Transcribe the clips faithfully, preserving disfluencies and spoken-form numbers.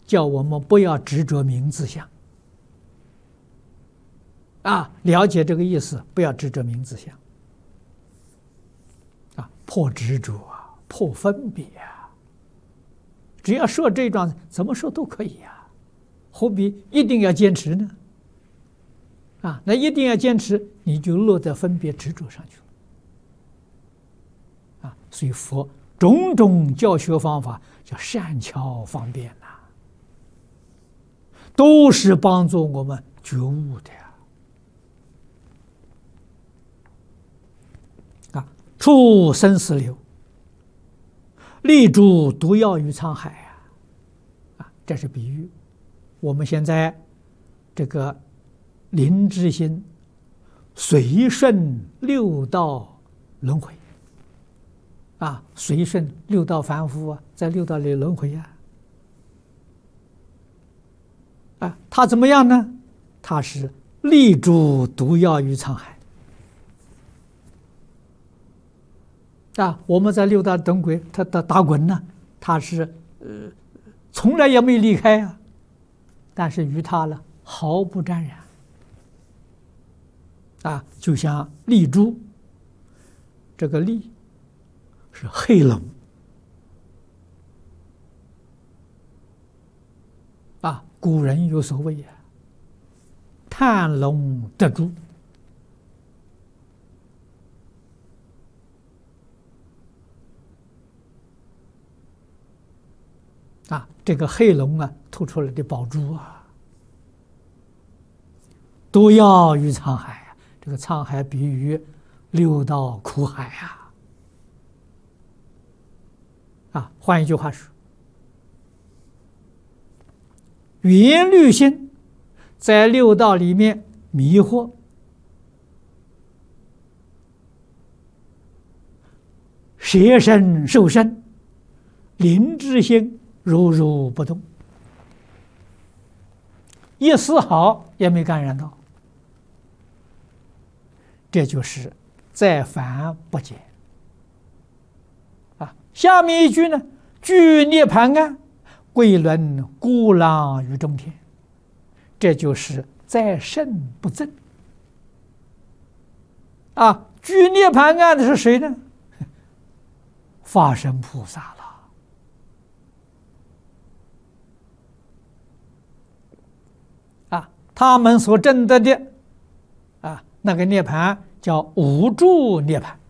叫我们不要执着名字相。啊，了解这个意思，不要执着名字相。啊，破执着啊，破分别啊。只要说这一段，怎么说都可以呀、啊，何必一定要坚持呢？啊，那一定要坚持，你就落在分别执着上去了。啊，所以佛种种教学方法叫善巧方便呐、啊，都是帮助我们觉悟的呀。啊，出生死流，立诸毒药于沧海啊！啊，这是比喻。我们现在这个灵知心随顺六道轮回啊，随顺六道凡夫啊，在六道里轮回呀。啊，他怎么样呢？他是立诸毒药于沧海。啊，我们在六道轮回，他打打滚呢，他是呃，从来也没离开啊，但是与他呢毫不沾染。啊，就像立珠，这个立是黑龙啊，古人有所谓啊，探龙得珠。啊，这个黑龙啊，吐出来的宝珠啊，毒药于沧海啊。这个沧海比喻六道苦海啊。啊，换一句话说，缘虑心在六道里面迷惑，舍身受身，灵知心如如不动，一丝毫也没感染到，这就是在凡不减。啊，下面一句呢，具涅盘岸，贵轮孤狼于中天，这就是在圣不增。啊，具涅盘岸的是谁呢？法身菩萨了。他们所证得的啊，那个涅槃叫无住涅槃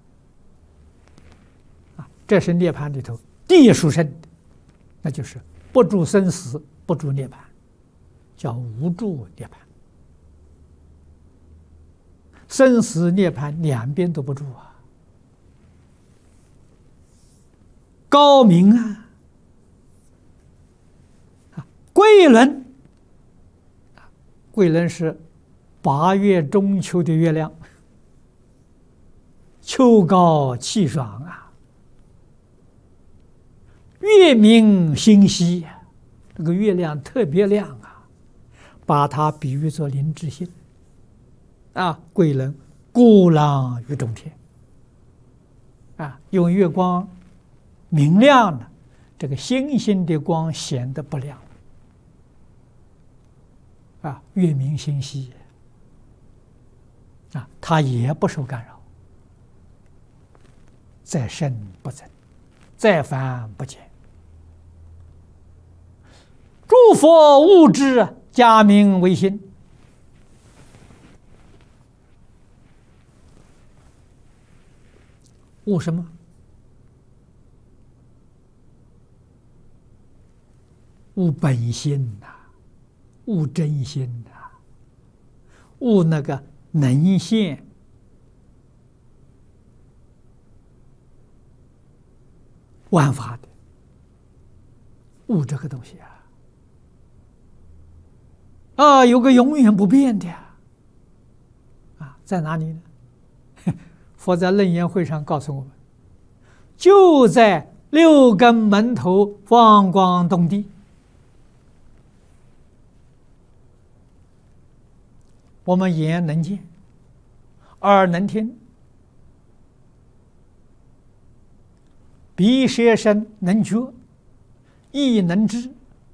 啊，这是涅槃里头第一殊胜的，那就是不住生死，不住涅槃，叫无住涅槃。生死涅槃两边都不住啊，高明啊！啊，贵人。贵人是八月中秋的月亮，秋高气爽啊，月明星稀，这个月亮特别亮啊，把它比喻作灵知心啊，贵人孤狼于中天啊，用月光明亮了，这个星星的光显得不亮。啊，月明星稀啊，它也不受干扰，在圣不增，在凡不减。诸佛悟知，假名为心。悟什么？悟本心呐、啊。悟真心呐、啊，悟那个能现万法的，悟这个东西啊，啊，有个永远不变的啊，在哪里呢？佛在楞严会上告诉我们，就在六根门头放光动地。我们眼能见，耳能听，鼻舌身能觉，意能知，